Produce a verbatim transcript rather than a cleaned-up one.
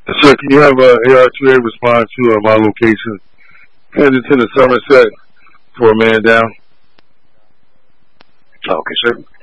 Sir, can you have uh, A R two A respond to uh, my location, Henderson and Somerset, for a man down? Okay, sir.